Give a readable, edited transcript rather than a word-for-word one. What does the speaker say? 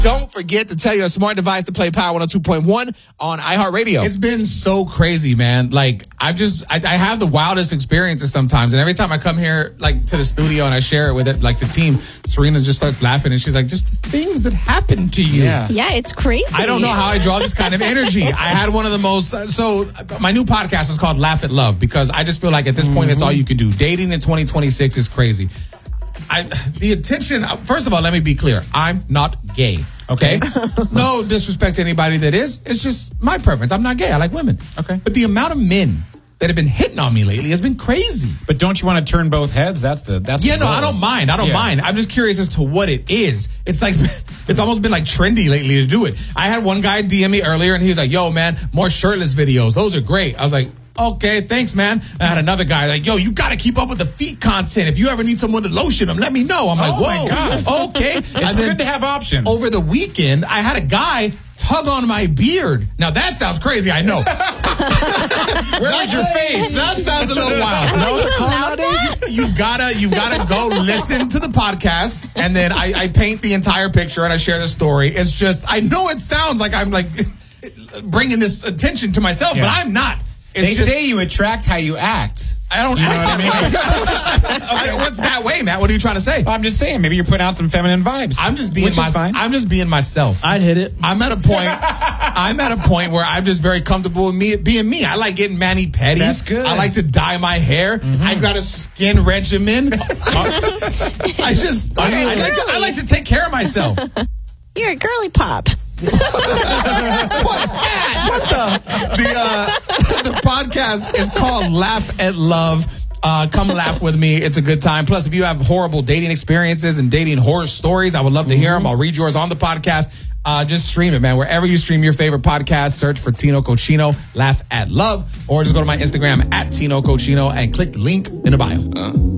Don't forget to tell your smart device to play Power 102.1 on iHeartRadio. It's been so crazy, man. Like, I have the wildest experiences sometimes. And every time I come here, like, to the studio and I share it with it, like, the team, Serena just starts laughing and she's like, just the things that happen to you. Yeah, it's crazy. I don't know how I draw this kind of energy. I had one of the most, so my new podcast is called Laugh at Love because I just feel like at this point, that's all you can do. Dating in 2026 is crazy. The attention, first of all, let me be clear. I'm not gay, okay? No disrespect to anybody that is. It's just my preference. I'm not gay. I like women. Okay. But the amount of men that have been hitting on me lately has been crazy. But don't you want to turn both heads? That's the goal. I don't mind. I don't mind. I'm just curious as to what it is. It's like, it's almost been like trendy lately to do it. I had one guy DM me earlier and he was like, yo, man, more shirtless videos. Those are great. I was like, okay, thanks, man. I had another guy like, yo, you got to keep up with the feet content. If you ever need someone to lotion them, let me know. I'm like, whoa, my God. Okay. It's good to have options. Over the weekend, I had a guy tug on my beard. Now, that sounds crazy, I know. Where was your face? That sounds a little wild. You gotta go listen to the podcast, and then I paint the entire picture and I share the story. It's just, I know it sounds like I'm like bringing this attention to myself, but I'm not. They say you attract how you act. I don't. You know what I mean? What's that way, Matt? What are you trying to say? I'm just saying, maybe you're putting out some feminine vibes. I'm just being fine. I'm just being myself. I'd hit it. I'm at a point where I'm just very comfortable with me being me. I like getting mani-pedis. That's good. I like to dye my hair. I've got a skin regimen. I like to take care of myself. You're a girly pop. What's that? What the podcast is called Laugh at Love. Come laugh with me. It's a good time. Plus, if you have horrible dating experiences and dating horror stories, I would love to hear them. I'll read yours on the podcast. Just stream it, man. Wherever you stream your favorite podcast, search for Tino Cochino, Laugh at Love, or just go to my Instagram at Tino Cochino and click the link in the bio.